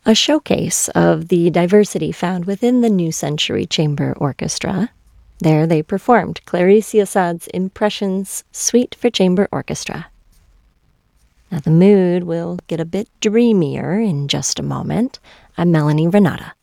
a showcase of the diversity found within the New Century Chamber Orchestra. There they performed Clarice Assad's Impressions Suite for Chamber Orchestra. Now the mood will get a bit dreamier in just a moment. I'm Melanie Renata.